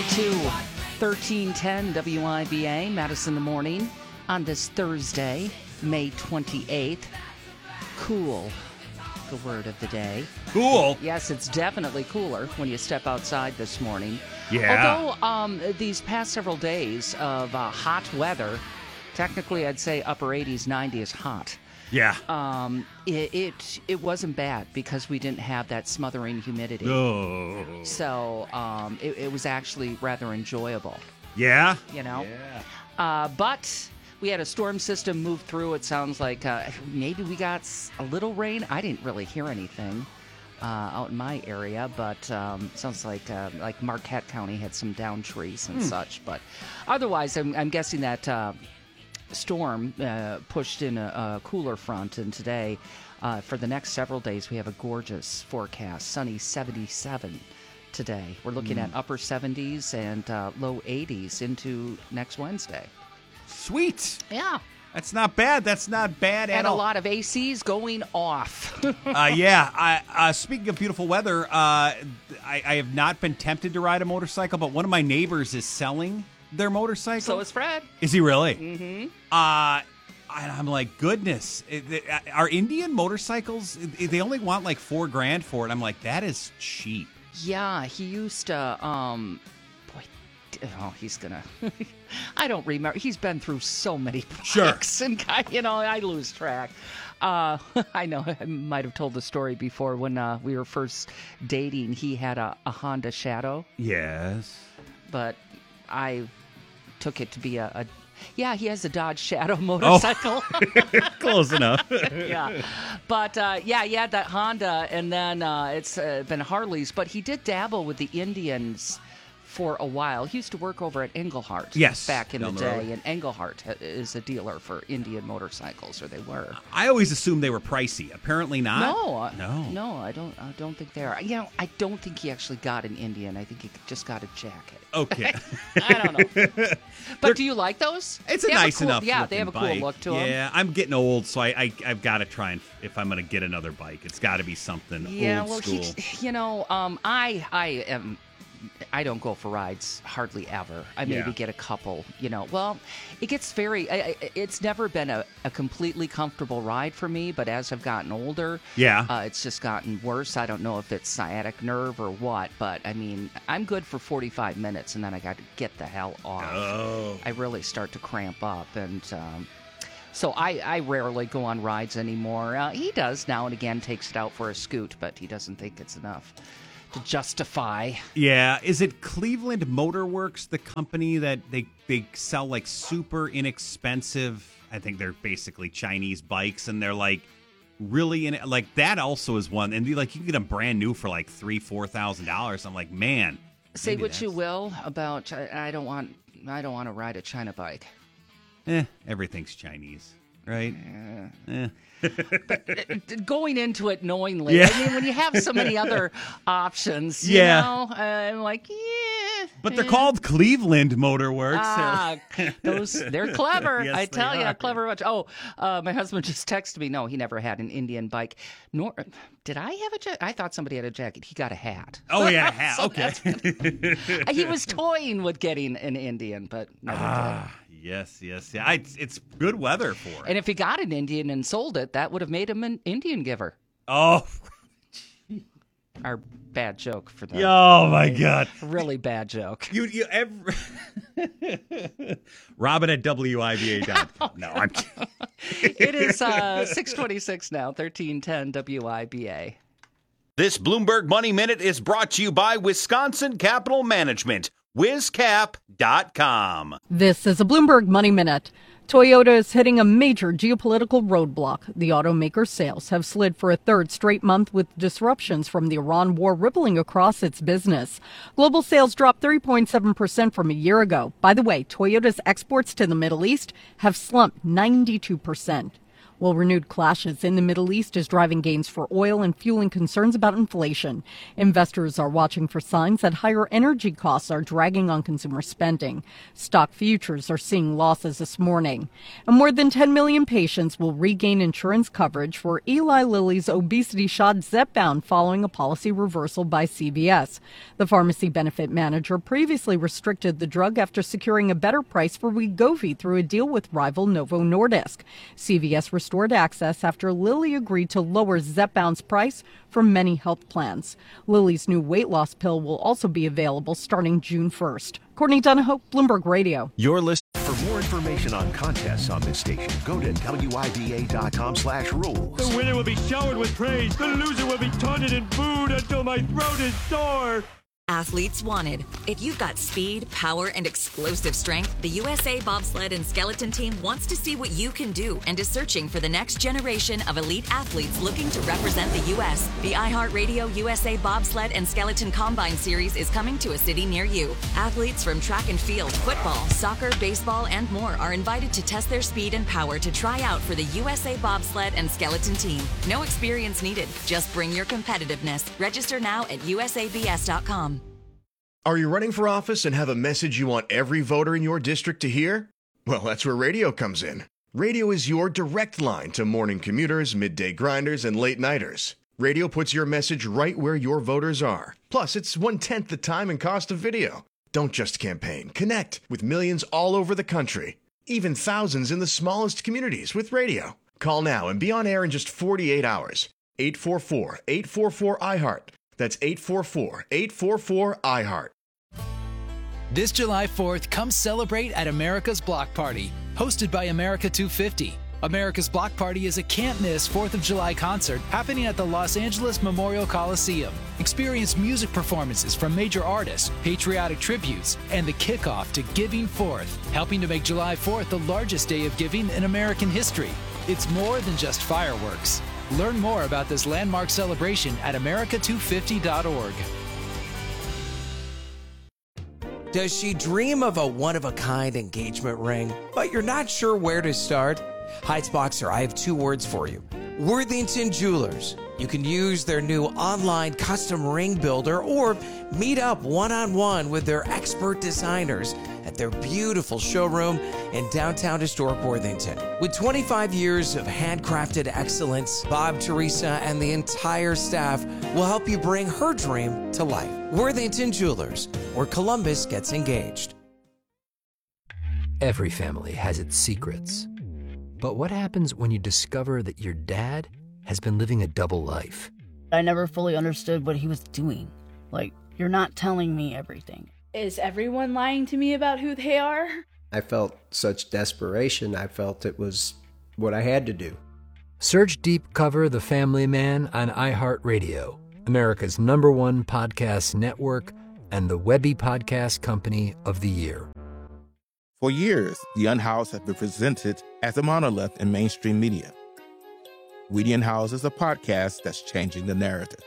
to 1310 WIBA, Madison in the Morning, on this Thursday, May 28th. Cool, the word of the day. Cool. Yes, it's definitely cooler when you step outside this morning. Yeah. Although these past several days of hot weather, technically I'd say upper 80s, 90s hot. Yeah. It wasn't bad because we didn't have that smothering humidity. Oh. So it was actually rather enjoyable, Yeah. you know? Yeah. But we had a storm system move through. It sounds like maybe we got a little rain. I didn't really hear anything out in my area, but sounds like Marquette County had some down trees and such. But otherwise, I'm guessing that storm pushed in a cooler front, and today for the next several days we have a gorgeous forecast. Sunny 77 today. We're looking at upper 70s and low 80s into next Wednesday. Sweet. Yeah. That's not bad. That's not bad at And all. a lot of ACs going off. Yeah. Speaking of beautiful weather, I have not been tempted to ride a motorcycle, but one of my neighbors is selling their motorcycle. So is Fred. Is he really? Mm-hmm. And I'm like, goodness, are Indian motorcycles? They only want like $4,000 for it. I'm like, that is cheap. Yeah, he used to. He's gonna. I don't remember. He's been through so many bikes, and I lose track. I know I might have told the story before when we were first dating. He had a Honda Shadow. Yes. But I took it to be he has a Dodge Shadow motorcycle. Oh. Close enough. Yeah. But, he had that Honda, and then it's been Harleys. But he did dabble with the Indians for a while. He used to work over at Engelhart. Yes. Back in the Down the day, road. and Engelhart is a dealer for Indian motorcycles, or they were. I always assumed they were pricey. Apparently not. No, I don't think they are. I don't think he actually got an Indian. I think he just got a jacket. Okay. I don't know. But do you like those? It's a nice enough. Yeah, they have a cool bike. look to them. Yeah, I'm getting old, so I've got to try and if I'm going to get another bike, it's got to be something old school. I don't go for rides hardly ever. I maybe get a couple, Well, it gets it's never been a completely comfortable ride for me, but as I've gotten older, it's just gotten worse. I don't know if it's sciatic nerve or what, but I mean, I'm good for 45 minutes, and then I got to get the hell off. Oh. I really start to cramp up, and so I rarely go on rides anymore. He does now and again, takes it out for a scoot, but he doesn't think it's enough to justify. Yeah. Is it Cleveland Motor Works, the company that they sell like super inexpensive, I think they're basically Chinese bikes, and they're like really like that also is one, and like you can get them brand new for like $3,000-$4,000. I'm like, man. Say what you will about I don't want to ride a China bike. Everything's Chinese, right? But going into it knowingly, I mean, when you have so many other options, I'm like, But they're called Cleveland Motor Works. They're clever. Yes, I tell they you, are. clever much. My husband just texted me. No, he never had an Indian bike. Nor did I have a jacket. I thought somebody had a jacket. He got a hat. Oh, yeah, a hat. So Okay. he was toying with getting an Indian, but never did. Yes. Yeah. It's good weather for it. And if he got an Indian and sold it, that would have made him an Indian giver. Oh. Our bad joke for that. Oh, my God. Really bad joke. Robin at WIBA.com. No, I'm kidding. It is 6:26 now, 1310 WIBA. This Bloomberg Money Minute is brought to you by Wisconsin Capital Management. WisCap.com. This is a Bloomberg Money Minute. Toyota is hitting a major geopolitical roadblock. The automaker's sales have slid for a third straight month with disruptions from the Iran war rippling across its business. Global sales dropped 3.7% from a year ago. By the way, Toyota's exports to the Middle East have slumped 92%. While renewed clashes in the Middle East is driving gains for oil and fueling concerns about inflation. Investors are watching for signs that higher energy costs are dragging on consumer spending. Stock futures are seeing losses this morning. And more than 10 million patients will regain insurance coverage for Eli Lilly's obesity shot Zepbound following a policy reversal by CVS. The pharmacy benefit manager previously restricted the drug after securing a better price for Wegovy through a deal with rival Novo Nordisk. CVS restored access after Lilly agreed to lower Zepbound's price for many health plans. Lilly's new weight loss pill will also be available starting June 1st. Courtney Donahoe, Bloomberg Radio. You're listening. For more information on contests on this station, go to WIBA.com/rules. The winner will be showered with praise. The loser will be taunted and booed until my throat is sore. Athletes wanted. If you've got speed, power, and explosive strength, the USA Bobsled and Skeleton Team wants to see what you can do and is searching for the next generation of elite athletes looking to represent the U.S. The iHeartRadio USA Bobsled and Skeleton Combine Series is coming to a city near you. Athletes from track and field, football, soccer, baseball, and more are invited to test their speed and power to try out for the USA Bobsled and Skeleton Team. No experience needed. Just bring your competitiveness. Register now at usabs.com. Are you running for office and have a message you want every voter in your district to hear? Well, that's where radio comes in. Radio is your direct line to morning commuters, midday grinders, and late nighters. Radio puts your message right where your voters are. Plus, it's 1/10 the time and cost of video. Don't just campaign. Connect with millions all over the country, even thousands in the smallest communities with radio. Call now and be on air in just 48 hours. 844-844-IHEART. That's 844-844-IHEART. This July 4th, come celebrate at America's Block Party, hosted by America 250. America's Block Party is a can't-miss 4th of July concert happening at the Los Angeles Memorial Coliseum. Experience music performances from major artists, patriotic tributes, and the kickoff to Giving Fourth, helping to make July 4th the largest day of giving in American history. It's more than just fireworks. Learn more about this landmark celebration at america250.org. Does she dream of a one-of-a-kind engagement ring, but you're not sure where to start? Heights Boxer, I have 2 words for you. Worthington Jewelers. You can use their new online custom ring builder or meet up one-on-one with their expert designers at their beautiful showroom in downtown historic Worthington. With 25 years of handcrafted excellence, Bob, Teresa, and the entire staff will help you bring her dream to life. Worthington Jewelers, where Columbus gets engaged. Every family has its secrets. But what happens when you discover that your dad has been living a double life? I never fully understood what he was doing. Like, you're not telling me everything. Is everyone lying to me about who they are? I felt such desperation. I felt it was what I had to do. Search Deep Cover The Family Man on iHeartRadio, America's #1 podcast network and the Webby Podcast Company of the Year. For years, The Unhoused has been presented as a monolith in mainstream media. We The Unhoused is a podcast that's changing the narrative.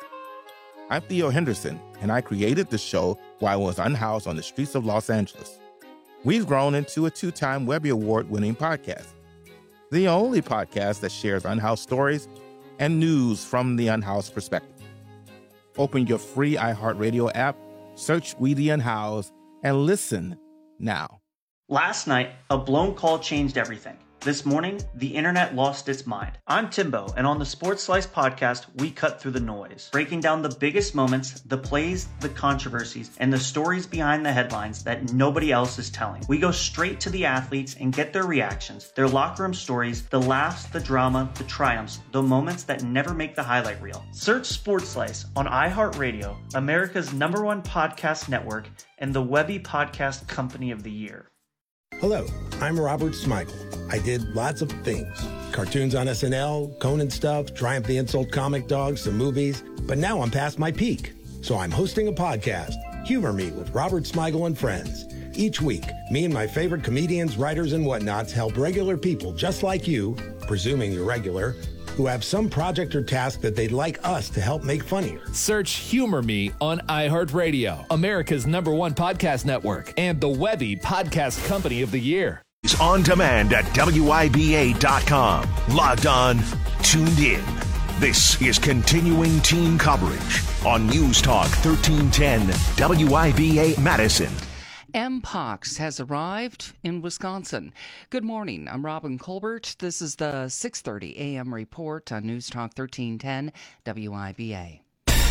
I'm Theo Henderson, and I created the show while I was unhoused on the streets of Los Angeles. We've grown into a 2-time Webby Award-winning podcast, the only podcast that shares unhoused stories and news from the unhoused perspective. Open your free iHeartRadio app, search We The Unhoused, and listen now. Last night, a blown call changed everything. This morning, the internet lost its mind. I'm Timbo, and on the Sports Slice podcast, we cut through the noise, breaking down the biggest moments, the plays, the controversies, and the stories behind the headlines that nobody else is telling. We go straight to the athletes and get their reactions, their locker room stories, the laughs, the drama, the triumphs, the moments that never make the highlight reel. Search Sports Slice on iHeartRadio, America's #1 podcast network, and the Webby Podcast Company of the Year. Hello, I'm Robert Smigel. I did lots of things. Cartoons on SNL, Conan stuff, Triumph the Insult Comic Dog, some movies. But now I'm past my peak. So I'm hosting a podcast, Humor Me with Robert Smigel and Friends. Each week, me and my favorite comedians, writers, and whatnots help regular people just like you, presuming you're regular, who have some project or task that they'd like us to help make funnier. Search Humor Me on iHeartRadio, America's #1 podcast network, and the Webby Podcast Company of the Year. It's on demand at WIBA.com. Logged on, tuned in. This is continuing team coverage on News Talk 1310 WIBA Madison. Mpox has arrived in Wisconsin. Good morning. I'm Robin Colbert. This is the 6:30 a.m. report on News Talk 1310 WIBA.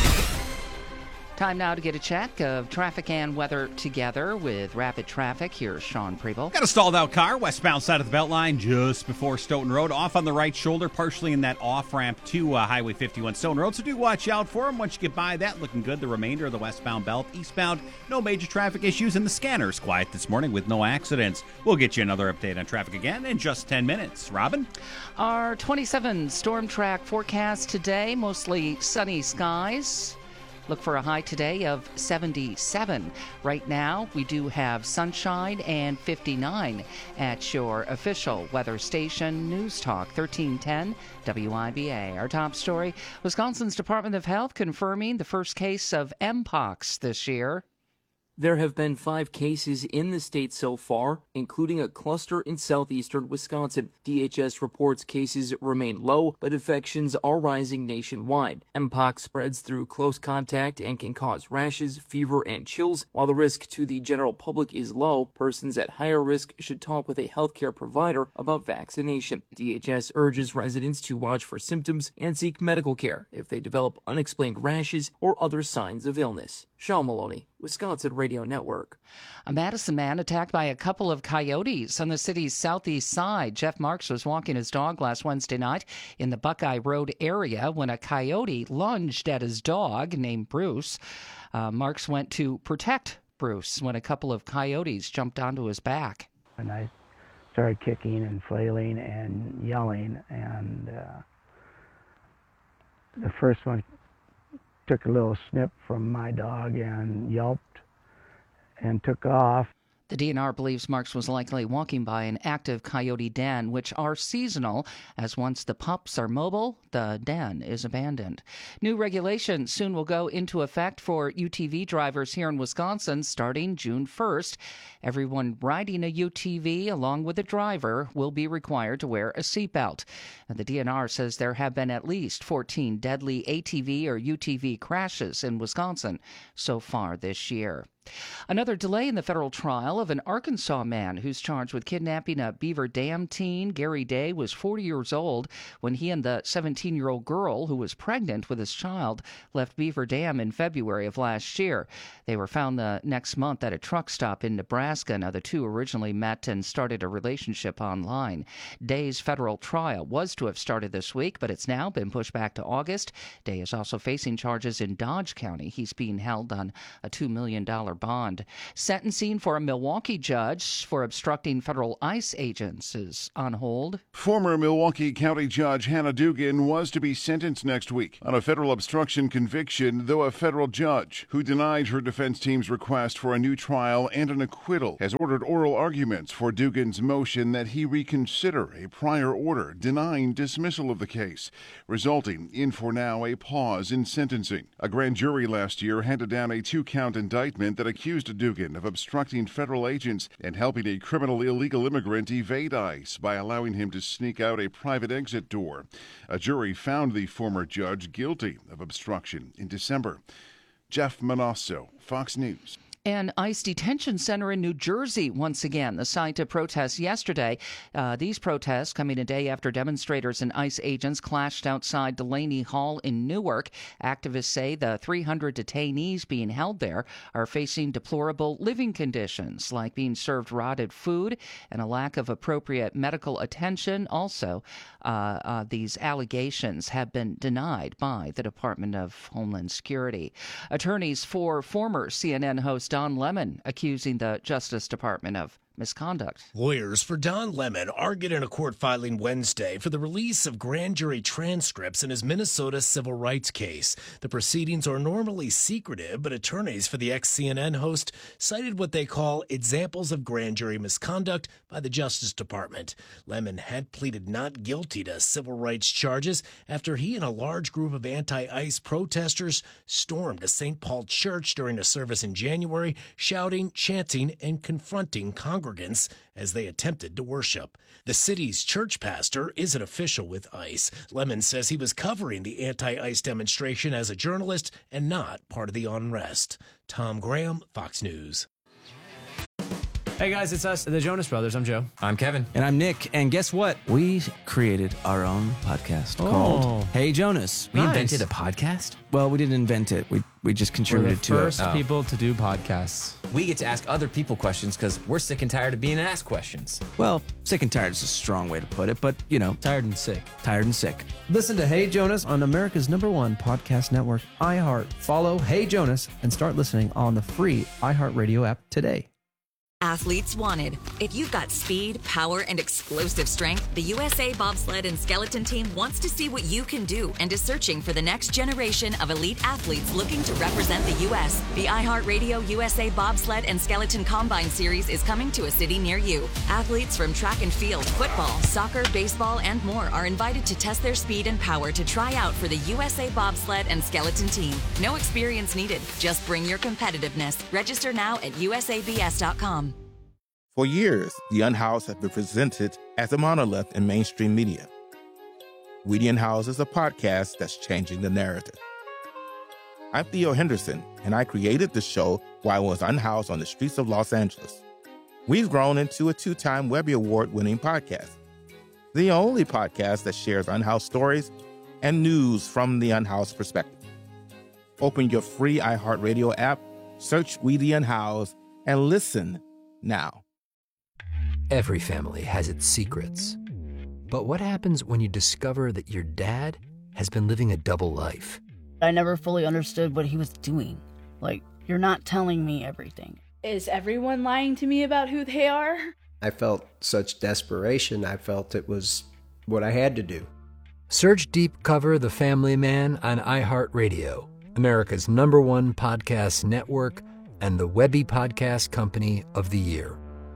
Time now to get a check of traffic and weather together with Rapid Traffic. Here's Sean Preble. Got a stalled out car westbound side of the Beltline just before Stoughton Road, off on the right shoulder, partially in that off ramp to Highway 51 Stoughton Road. So do watch out for them. Once you get by that, looking good. The remainder of the westbound belt, eastbound, no major traffic issues, and the scanner's quiet this morning with no accidents. We'll get you another update on traffic again in just 10 minutes. Robin? Our 27 storm track forecast today, mostly sunny skies. Look for a high today of 77. Right now, we do have sunshine and 59 at your official weather station, News Talk 1310 WIBA. Our top story, Wisconsin's Department of Health confirming the first case of Mpox this year. There have been 5 cases in the state so far, including a cluster in southeastern Wisconsin. DHS reports cases remain low, but infections are rising nationwide. Mpox spreads through close contact and can cause rashes, fever, and chills. While the risk to the general public is low, persons at higher risk should talk with a healthcare provider about vaccination. DHS urges residents to watch for symptoms and seek medical care if they develop unexplained rashes or other signs of illness. Sean Maloney, Wisconsin Radio Network. A Madison man attacked by a couple of coyotes on the city's southeast side. Jeff Marks was walking his dog last Wednesday night in the Buckeye Road area when a coyote lunged at his dog named Bruce. Marks went to protect Bruce when a couple of coyotes jumped onto his back. And I started kicking and flailing and yelling, and the first one took a little snip from my dog and yelped and took off. The DNR believes Marks was likely walking by an active coyote den, which are seasonal, as once the pups are mobile, the den is abandoned. New regulations soon will go into effect for UTV drivers here in Wisconsin starting June 1st. Everyone riding a UTV, along with the driver, will be required to wear a seatbelt. The DNR says there have been at least 14 deadly ATV or UTV crashes in Wisconsin so far this year. Another delay in the federal trial of an Arkansas man who's charged with kidnapping a Beaver Dam teen. Gary Day was 40 years old when he and the 17-year-old girl who was pregnant with his child left Beaver Dam in February of last year. They were found the next month at a truck stop in Nebraska. Now, the two originally met and started a relationship online. Day's federal trial was to have started this week, but it's now been pushed back to August. Day is also facing charges in Dodge County. He's being held on a $2 million bond. Sentencing for a Milwaukee judge for obstructing federal ICE agents is on hold. Former Milwaukee County Judge Hannah Dugan was to be sentenced next week on a federal obstruction conviction, though a federal judge who denied her defense team's request for a new trial and an acquittal has ordered oral arguments for Dugan's motion that he reconsider a prior order denying dismissal of the case, resulting in, for now, a pause in sentencing. A grand jury last year handed down a 2-count indictment that accused Dugan of obstructing federal agents and helping a criminal illegal immigrant evade ICE by allowing him to sneak out a private exit door. A jury found the former judge guilty of obstruction in December. Jeff Manasso, Fox News. An ICE detention center in New Jersey once again, the site of protests yesterday. These protests coming a day after demonstrators and ICE agents clashed outside Delaney Hall in Newark. Activists say the 300 detainees being held there are facing deplorable living conditions, like being served rotted food and a lack of appropriate medical attention. Also, these allegations have been denied by the Department of Homeland Security. Attorneys for former CNN host Don Lemon accusing the Justice Department of misconduct. Lawyers for Don Lemon argued in a court filing Wednesday for the release of grand jury transcripts in his Minnesota civil rights case. The proceedings are normally secretive, but attorneys for the ex-CNN host cited what they call examples of grand jury misconduct by the Justice Department. Lemon had pleaded not guilty to civil rights charges after he and a large group of anti-ICE protesters stormed a St. Paul church during a service in January, shouting, chanting, and confronting Congress congregants as they attempted to worship. The city's church pastor isn't official with ICE. Lemon says he was covering the anti-ICE demonstration as a journalist and not part of the unrest. Tom Graham, Fox News. Hey guys, it's us, the Jonas Brothers. I'm Joe. I'm Kevin. And I'm Nick. And guess what? We created our own podcast called Hey Jonas. We invented a podcast? Well, we didn't invent it. We just contributed to it. We're the first people to do podcasts. We get to ask other people questions because we're sick and tired of being asked questions. Well, sick and tired is a strong way to put it, but, you know. Tired and sick. Tired and sick. Listen to Hey Jonas on America's #1 podcast network, iHeart. Follow Hey Jonas and start listening on the free iHeartRadio app today. Athletes wanted. If you've got speed, power, and explosive strength, the USA Bobsled and Skeleton Team wants to see what you can do and is searching for the next generation of elite athletes looking to represent the U.S. The iHeartRadio USA Bobsled and Skeleton Combine Series is coming to a city near you. Athletes from track and field, football, soccer, baseball, and more are invited to test their speed and power to try out for the USA Bobsled and Skeleton Team. No experience needed. Just bring your competitiveness. Register now at usabs.com. For years, the Unhoused have been presented as a monolith in mainstream media. We Unhoused is a podcast that's changing the narrative. I'm Theo Henderson, and I created the show while I was unhoused on the streets of Los Angeles. We've grown into a 2-time Webby Award-winning podcast, the only podcast that shares unhoused stories and news from the unhoused perspective. Open your free iHeartRadio app, search We the Unhoused, and listen now. Every family has its secrets. But what happens when you discover that your dad has been living a double life? I never fully understood what he was doing. Like, you're not telling me everything. Is everyone lying to me about who they are? I felt such desperation. I felt it was what I had to do. Search Deep Cover The Family Man on iHeartRadio, America's #1 podcast network and the Webby Podcast Company of the Year.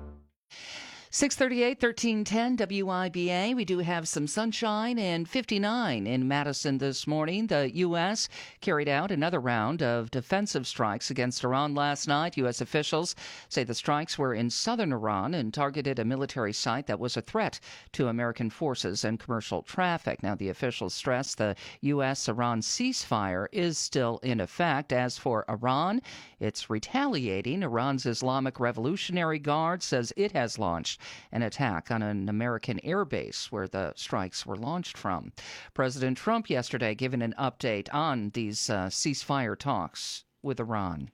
638, 1310 WIBA. We do have some sunshine and 59 in Madison this morning. The U.S. carried out another round of defensive strikes against Iran last night. U.S. officials say the strikes were in southern Iran and targeted a military site that was a threat to American forces and commercial traffic. Now, the officials stress the U.S.-Iran ceasefire is still in effect. As for Iran, it's retaliating. Iran's Islamic Revolutionary Guard says it has launched an attack on an American airbase where the strikes were launched from. President Trump yesterday giving an update on these ceasefire talks with Iran.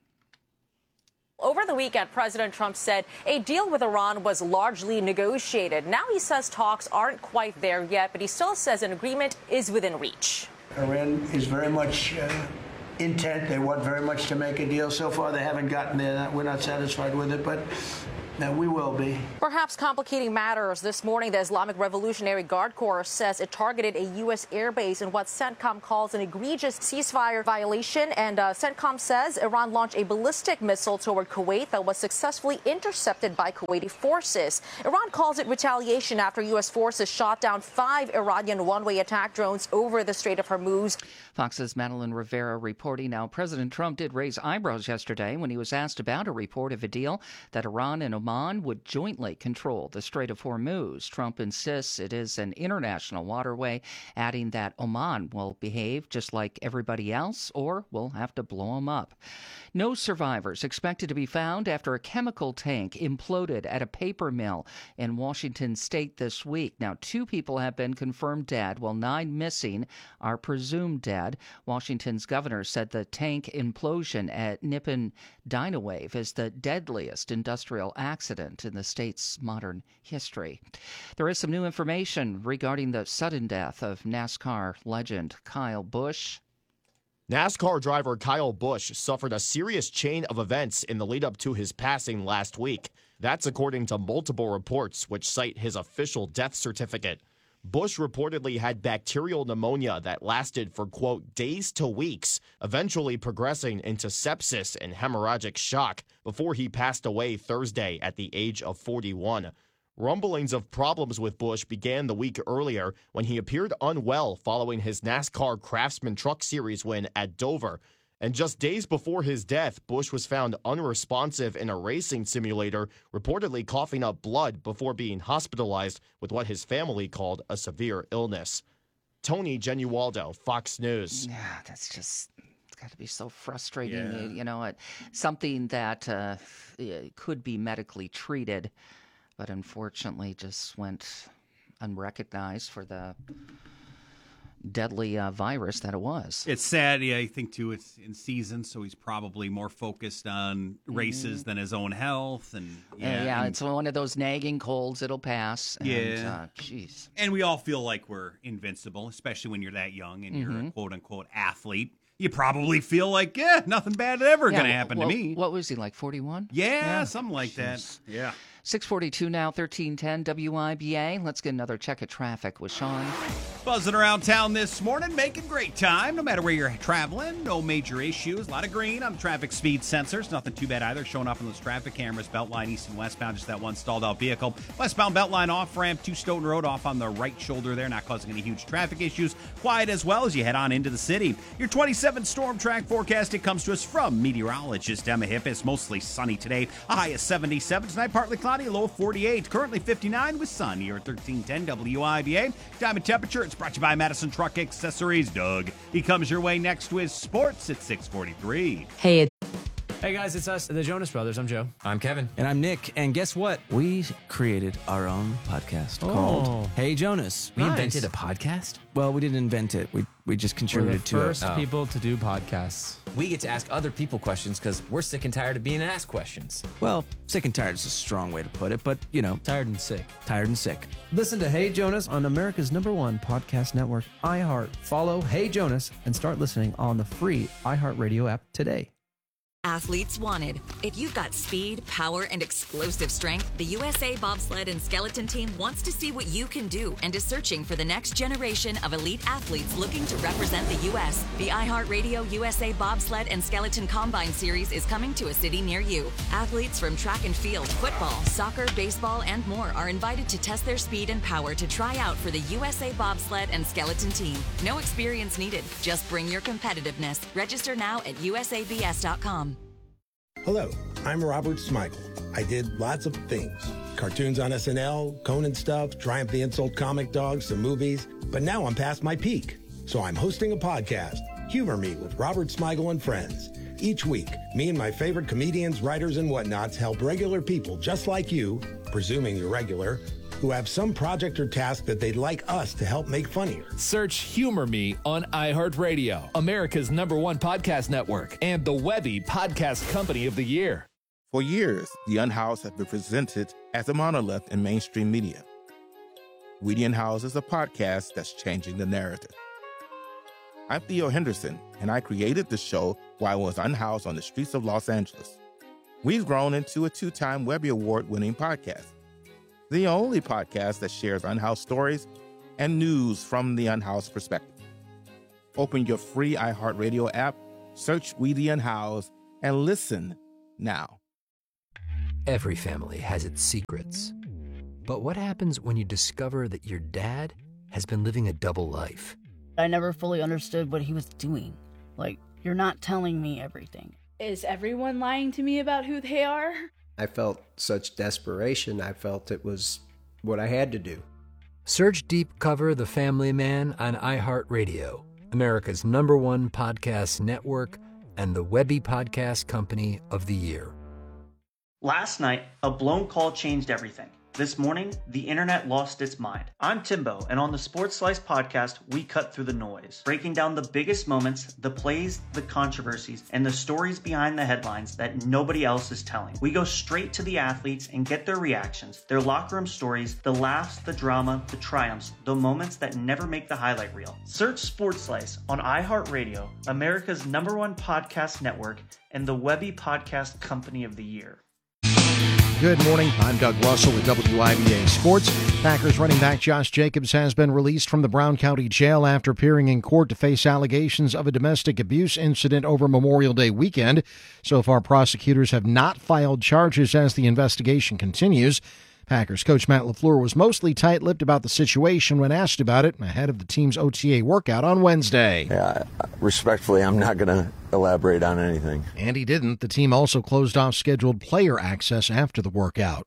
Over the weekend, President Trump said a deal with Iran was largely negotiated. Now he says talks aren't quite there yet, but he still says an agreement is within reach. Iran is very much intent. They want very much to make a deal. So far, they haven't gotten there. We're not satisfied with it, but we will be. Perhaps complicating matters this morning, the Islamic Revolutionary Guard Corps says it targeted a U.S. airbase in what CENTCOM calls an egregious ceasefire violation. And CENTCOM says Iran launched a ballistic missile toward Kuwait that was successfully intercepted by Kuwaiti forces. Iran calls it retaliation after U.S. forces shot down 5 Iranian one-way attack drones over the Strait of Hormuz. Fox's Madeline Rivera reporting. Now, President Trump did raise eyebrows yesterday when he was asked about a report of a deal that Iran and Oman would jointly control the Strait of Hormuz. Trump insists it is an international waterway, adding that Oman will behave just like everybody else or will have to blow them up. No survivors expected to be found after a chemical tank imploded at a paper mill in Washington state this week. Now, 2 people have been confirmed dead, while 9 missing are presumed dead. Washington's governor said the tank implosion at Nippon Dynawave is the deadliest industrial accident in the state's modern history. There is some new information regarding the sudden death of NASCAR legend Kyle Busch. NASCAR driver Kyle Busch suffered a serious chain of events in the lead-up to his passing last week. That's according to multiple reports, which cite his official death certificate. Busch reportedly had bacterial pneumonia that lasted for, quote, days to weeks, eventually progressing into sepsis and hemorrhagic shock before he passed away Thursday at the age of 41. Rumblings of problems with Busch began the week earlier when he appeared unwell following his NASCAR Craftsman Truck Series win at Dover. And just days before his death, Bush was found unresponsive in a racing simulator, reportedly coughing up blood before being hospitalized with what his family called a severe illness. Tony Genualdo, Fox News. Yeah, that's just, it's got to be so frustrating. You know, something that could be medically treated, but unfortunately just went unrecognized for the deadly virus that it was. It's sad. Yeah, I think, too, it's in season, so he's probably more focused on races than his own health. And it's one of those nagging colds. It'll pass. And, jeez. And we all feel like we're invincible, especially when you're that young and you're a quote-unquote athlete. You probably feel like, nothing bad ever going to happen to me. What was he, like 41? Yeah, something like that. Yeah. 6:42 now, 1310 WIBA. Let's get another check of traffic with Sean. Buzzing around town this morning, making great time, no matter where you're traveling. No major issues. A lot of green on the traffic speed sensors. Nothing too bad either. Showing up on those traffic cameras. Beltline east and westbound, just that one stalled out vehicle. Westbound Beltline off-ramp to Stoughton Road, off on the right shoulder there, not causing any huge traffic issues. Quiet as well as you head on into the city. Your 27 storm track forecast, it comes to us from meteorologist Emma Hippis. Mostly sunny today. A high of 77. Tonight, partly cloudy, a low of 48. Currently 59 with sun here at 1310 WIBA. Time and temperature, it's brought to you by Madison Truck Accessories. Doug, he comes your way next with sports at 6:43. Hey guys, it's us, the Jonas Brothers. I'm Joe. I'm Kevin. And I'm Nick. And guess what? We created our own podcast called Hey Jonas. We invented a podcast? Well, we didn't invent it. We just contributed to it. We're the first people to do podcasts. We get to ask other people questions because we're sick and tired of being asked questions. Well, sick and tired is a strong way to put it, but, you know. Tired and sick. Tired and sick. Listen to Hey Jonas on America's #1 podcast network, iHeart. Follow Hey Jonas and start listening on the free iHeartRadio app today. Athletes wanted. If you've got speed, power, and explosive strength, the USA Bobsled and Skeleton Team wants to see what you can do and is searching for the next generation of elite athletes looking to represent the U.S. The iHeartRadio USA Bobsled and Skeleton Combine Series is coming to a city near you. Athletes from track and field, football, soccer, baseball, and more are invited to test their speed and power to try out for the USA Bobsled and Skeleton Team. No experience needed. Just bring your competitiveness. Register now at usabs.com. Hello, I'm Robert Smigel. I did lots of things. Cartoons on SNL, Conan stuff, Triumph the Insult Comic Dog, some movies. But now I'm past my peak. So I'm hosting a podcast, Humor Me with Robert Smigel and Friends. Each week, me and my favorite comedians, writers, and whatnots help regular people just like you, presuming you're regular, who have some project or task that they'd like us to help make funnier. Search Humor Me on iHeartRadio, America's #1 podcast network, and the Webby Podcast Company of the Year. For years, The Unhoused has been presented as a monolith in mainstream media. We the Unhoused is a podcast that's changing the narrative. I'm Theo Henderson, and I created the show while I was unhoused on the streets of Los Angeles. We've grown into a 2-time Webby Award-winning podcast. The only podcast that shares unhoused stories and news from the unhoused perspective. Open your free iHeartRadio app, search We the Unhoused, and listen now. Every family has its secrets. But what happens when you discover that your dad has been living a double life? I never fully understood what he was doing. Like, you're not telling me everything. Is everyone lying to me about who they are? I felt such desperation. I felt it was what I had to do. Search Deep Cover The Family Man on iHeartRadio, America's #1 podcast network, and the Webby Podcast Company of the Year. Last night, a blown call changed everything. This morning, the internet lost its mind. I'm Timbo, and on the Sports Slice podcast, we cut through the noise, breaking down the biggest moments, the plays, the controversies, and the stories behind the headlines that nobody else is telling. We go straight to the athletes and get their reactions, their locker room stories, the laughs, the drama, the triumphs, the moments that never make the highlight reel. Search Sports Slice on iHeartRadio, America's #1 podcast network, and the Webby Podcast Company of the Year. Good morning. I'm Doug Russell with WIBA Sports. Packers running back Josh Jacobs has been released from the Brown County Jail after appearing in court to face allegations of a domestic abuse incident over Memorial Day weekend. So far, prosecutors have not filed charges as the investigation continues. Packers coach Matt LaFleur was mostly tight-lipped about the situation when asked about it ahead of the team's OTA workout on Wednesday. Yeah, respectfully, I'm not going to elaborate on anything. And he didn't. The team also closed off scheduled player access after the workout.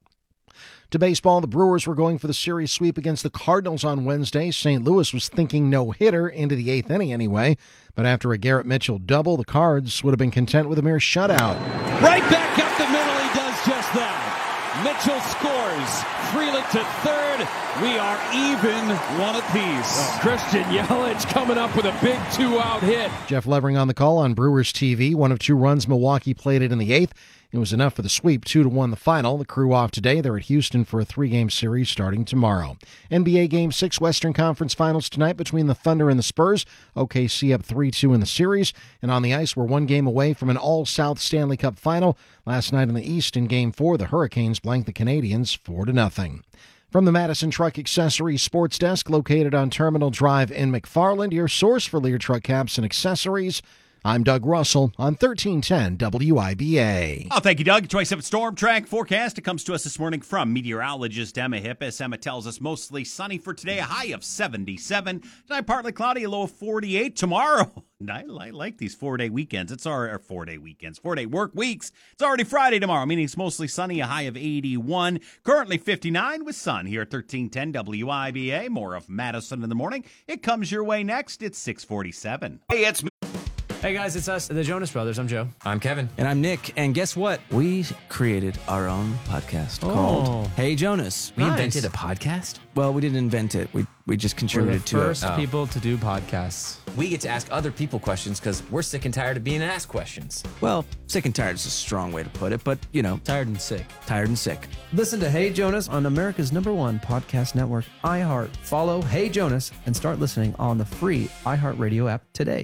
To baseball, the Brewers were going for the series sweep against the Cardinals on Wednesday. St. Louis was thinking no-hitter into the eighth inning anyway. But after a Garrett Mitchell double, the Cards would have been content with a mere shutout. Right back up the middle, he does just that. Mitchell scores. Frelick to third. We are even, one apiece. Christian Yelich coming up with a big two-out hit. Jeff Levering on the call on Brewers TV. 1 of 2 runs Milwaukee plated in the eighth. It was enough for the sweep, 2-1 the final. The Crew off today. They're at Houston for a 3-game series starting tomorrow. NBA Game 6 Western Conference Finals tonight between the Thunder and the Spurs. OKC up 3-2 in the series. And on the ice, we're 1 game away from an All-South Stanley Cup final. Last night in the East in Game 4, the Hurricanes blanked the Canadiens 4-0. From the Madison Truck Accessories Sports Desk, located on Terminal Drive in McFarland, your source for Lear truck caps and accessories. I'm Doug Russell on 1310 WIBA. Oh, thank you, Doug. 27 Storm Track forecast. It comes to us this morning from meteorologist Emma Hippis. Emma tells us mostly sunny for today, a high of 77. Tonight, partly cloudy, a low of 48. Tomorrow, I like these 4-day weekends. It's our 4-day weekends, 4-day work weeks. It's already Friday tomorrow, meaning it's mostly sunny, a high of 81. Currently 59 with sun here at 1310 WIBA. More of Madison in the morning. It comes your way next. It's 6:47. Hey, it's Hey guys, it's us, the Jonas Brothers. I'm Joe. I'm Kevin. And I'm Nick. And guess what? We created our own podcast called Hey Jonas. We invented a podcast? Well, we didn't invent it. We just contributed to it. We're the first people to do podcasts. We get to ask other people questions because we're sick and tired of being asked questions. Well, sick and tired is a strong way to put it, but, you know. Tired and sick. Tired and sick. Listen to Hey Jonas on America's #1 podcast network, iHeart. Follow Hey Jonas and start listening on the free iHeartRadio app today.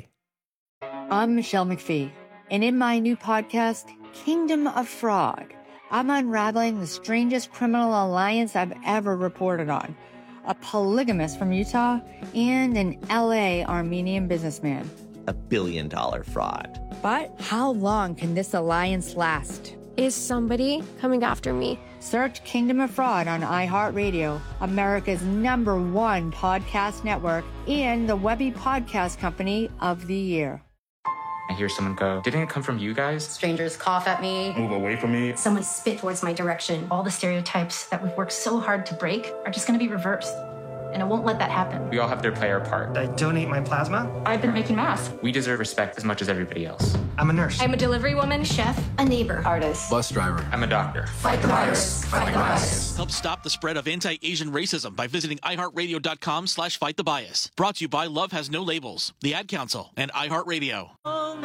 I'm Michelle McPhee, and in my new podcast, Kingdom of Fraud, I'm unraveling the strangest criminal alliance I've ever reported on. A polygamist from Utah and an LA Armenian businessman. $1 billion fraud. But how long can this alliance last? Is somebody coming after me? Search Kingdom of Fraud on iHeartRadio, America's #1 podcast network, and the Webby Podcast Company of the Year. I hear someone go, "Didn't it come from you guys?" Strangers cough at me. Move away from me. Someone spit towards my direction. All the stereotypes that we've worked so hard to break are just going to be reversed. And I won't let that happen. We all have to play our part. I donate my plasma. I've been making masks. We deserve respect as much as everybody else. I'm a nurse. I'm a delivery woman, chef, a neighbor, artist, Bus driver. I'm a doctor. Fight the virus. Fight the bias. Help stop the spread of anti-Asian racism by visiting iHeartRadio.com/fightthebias. Brought to you by Love Has No Labels, the Ad Council, and iHeartRadio.